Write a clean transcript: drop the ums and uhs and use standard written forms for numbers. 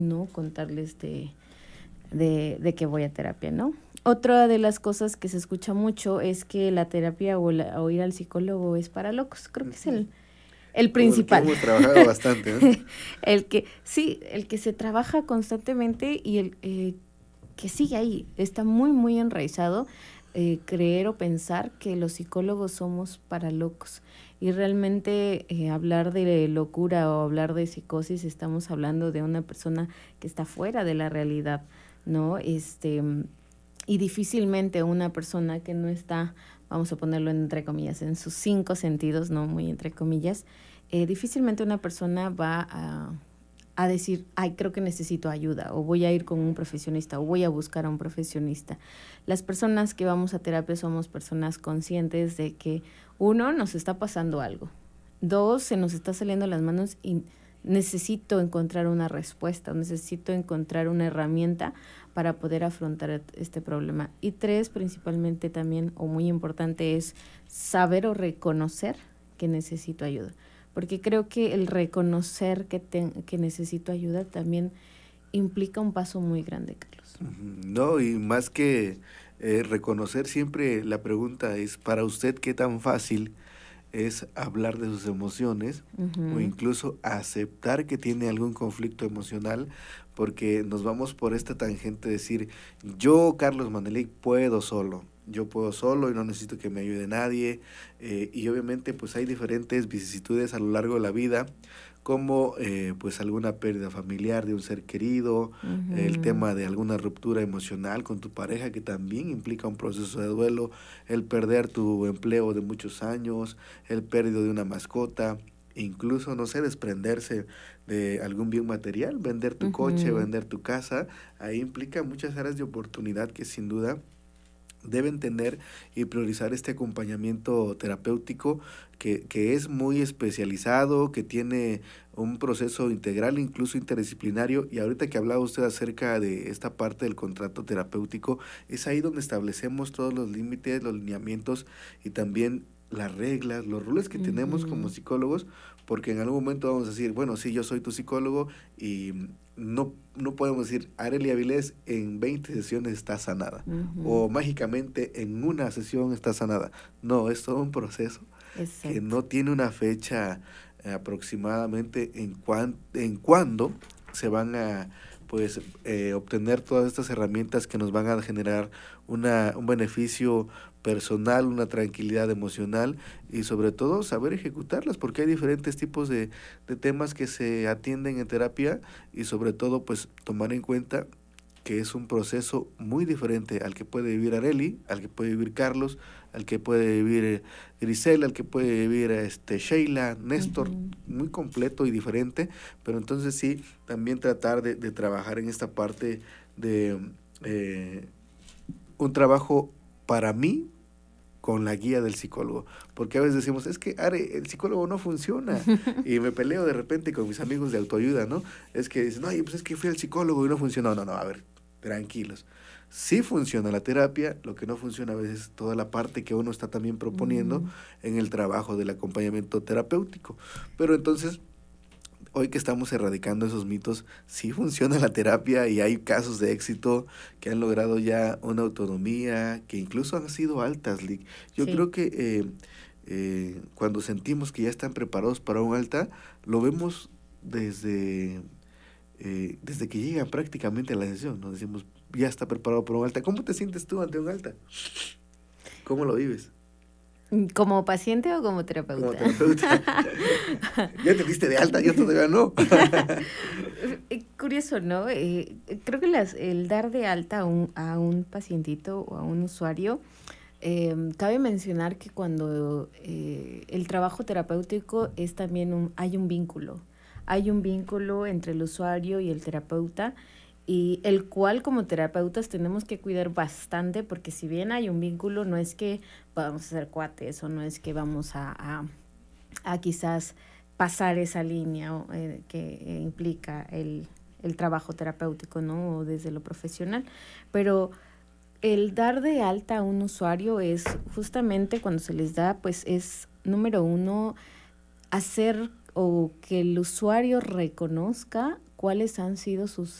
no contarles de que voy a terapia, ¿no? Otra de las cosas que se escucha mucho es que la terapia o ir al psicólogo es para locos. Creo que es el Con el que principal. hemos trabajado bastante, ¿no? El que se trabaja constantemente y que sigue ahí. Está muy, muy enraizado creer o pensar que los psicólogos somos para locos. Y realmente hablar de locura o hablar de psicosis, estamos hablando de una persona que está fuera de la realidad, ¿no? Y difícilmente una persona que no está, vamos a ponerlo entre comillas, en sus 5 sentidos, no muy entre comillas, difícilmente una persona va a decir, ay, creo que necesito ayuda, o voy a ir con un profesionista, o voy a buscar a un profesionista. Las personas que vamos a terapia somos personas conscientes de que, uno, nos está pasando algo, dos, se nos está saliendo las manos y necesito encontrar una respuesta, necesito encontrar una herramienta para poder afrontar este problema. Y tres, principalmente también, o muy importante, es saber o reconocer que necesito ayuda. Porque creo que el reconocer que necesito ayuda también implica un paso muy grande, Carlos. No, y más que reconocer, siempre la pregunta es, para usted, ¿qué tan fácil es hablar de sus emociones o incluso aceptar que tiene algún conflicto emocional? Porque nos vamos por esta tangente de decir, yo, Carlos Manelik, puedo solo. Yo puedo solo y no necesito que me ayude nadie. Y obviamente pues hay diferentes vicisitudes a lo largo de la vida, como pues alguna pérdida familiar de un ser querido, el tema de alguna ruptura emocional con tu pareja, que también implica un proceso de duelo, el perder tu empleo de muchos años, el pérdida de una mascota, incluso, no sé, desprenderse de algún bien material, vender tu coche, vender tu casa. Ahí implica muchas áreas de oportunidad que sin duda deben tener y priorizar este acompañamiento terapéutico que es muy especializado, que tiene un proceso integral, incluso interdisciplinario. Y ahorita que hablaba usted acerca de esta parte del contrato terapéutico, es ahí donde establecemos todos los límites, los lineamientos y también las reglas, los roles que tenemos como psicólogos, porque en algún momento vamos a decir, bueno, sí, yo soy tu psicólogo y no podemos decir, Arely Avilés en 20 sesiones está sanada, o mágicamente en una sesión está sanada. No, es todo un proceso. Exacto. Que no tiene una fecha aproximadamente en cuándo se van a pues obtener todas estas herramientas que nos van a generar un beneficio personal, una tranquilidad emocional y sobre todo saber ejecutarlas, porque hay diferentes tipos de temas que se atienden en terapia y sobre todo pues tomar en cuenta que es un proceso muy diferente al que puede vivir Arely, al que puede vivir Carlos, al que puede vivir Grisel, al que puede vivir Sheila, Néstor, muy completo y diferente, pero entonces sí, también tratar de trabajar en esta parte de un trabajo para mí con la guía del psicólogo, porque a veces decimos, es que Are, el psicólogo no funciona, y me peleo de repente con mis amigos de autoayuda, ¿no? Es que dicen, no, pues es que fui al psicólogo y no funcionó. No, a ver, tranquilos. Sí funciona la terapia, lo que no funciona a veces es toda la parte que uno está también proponiendo en el trabajo del acompañamiento terapéutico. Pero entonces, hoy que estamos erradicando esos mitos, sí funciona la terapia y hay casos de éxito que han logrado ya una autonomía, que incluso han sido altas, Lick. Yo creo que cuando sentimos que ya están preparados para un alta, lo vemos desde que llega prácticamente a la sesión. Nos decimos, ya está preparado para un alta. ¿Cómo te sientes tú ante un alta? ¿Cómo lo vives? ¿Como paciente o como terapeuta? Como terapeuta. ¿Ya te diste de alta? Yo todavía no. Curioso, ¿no? Creo que el dar de alta a un pacientito o a un usuario, cabe mencionar que cuando el trabajo terapéutico es también hay un vínculo. Hay un vínculo entre el usuario y el terapeuta, y el cual como terapeutas tenemos que cuidar bastante, porque si bien hay un vínculo, no es que vamos a ser cuates o no es que vamos a quizás pasar esa línea que implica el trabajo terapéutico, ¿no? O desde lo profesional. Pero el dar de alta a un usuario es justamente cuando se les da, pues es, número uno, hacer o que el usuario reconozca cuáles han sido sus